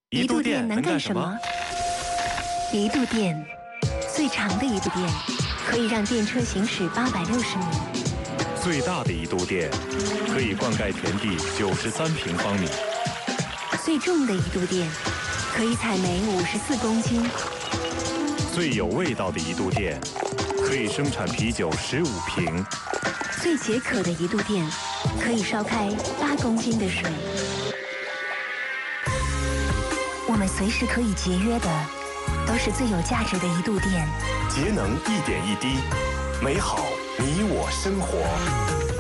一度电能干什么？ 一度电，最长的一度电，可以让电车行驶860米； 最大的一度电，可以灌溉田地93平方米； 最重的一度电，可以采煤54公斤； 最有味道的一度电，可以生产啤酒15瓶； 最解渴的一度电，可以烧开8公斤的水。我们随时可以节约的，都是最有价值的一度电。 节能一点一滴，美好你我生活。